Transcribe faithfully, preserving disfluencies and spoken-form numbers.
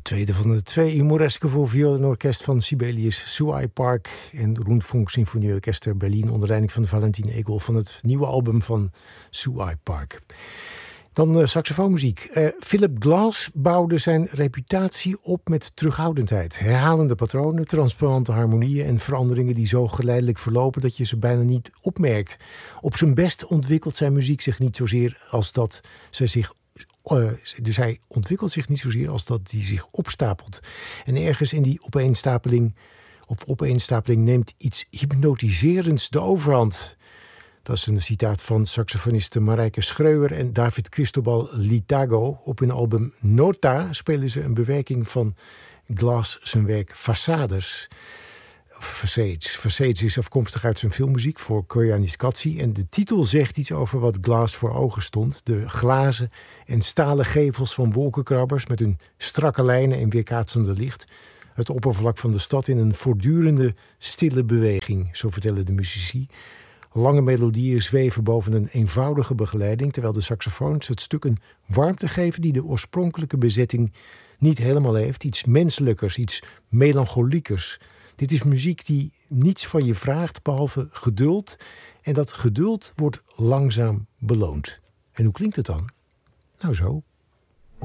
tweede van de twee humoreske voor viool en orkest van Sibelius Suai Park en Rundfunk Sinfonieorchester Berlin onder leiding van Valentin Egel van het nieuwe album van Suai Park. Dan uh, saxofoonmuziek. Uh, Philip Glass bouwde zijn reputatie op met terughoudendheid. Herhalende patronen, transparante harmonieën en veranderingen die zo geleidelijk verlopen dat je ze bijna niet opmerkt. Op zijn best ontwikkelt zijn muziek zich niet zozeer als dat zij zich Uh, dus hij ontwikkelt zich niet zozeer als dat hij zich opstapelt. En ergens in die opeenstapeling, of opeenstapeling neemt iets hypnotiserends de overhand. Dat is een citaat van saxofonisten Marijke Schreuer en David Cristobal Litago. Op hun album Nota spelen ze een bewerking van Glass zijn werk Façades. Facades. Facades is afkomstig uit zijn filmmuziek voor Koyanis Katsi. En de titel zegt iets over wat Glass voor ogen stond. De glazen en stalen gevels van wolkenkrabbers met hun strakke lijnen en weerkaatsende licht. Het oppervlak van de stad in een voortdurende stille beweging, zo vertellen de muzici. Lange melodieën zweven boven een eenvoudige begeleiding, terwijl de saxofoons het stuk een warmte geven die de oorspronkelijke bezetting niet helemaal heeft. Iets menselijkers, iets melancholiekers. Dit is muziek die niets van je vraagt, behalve geduld. En dat geduld wordt langzaam beloond. En hoe klinkt het dan? Nou zo.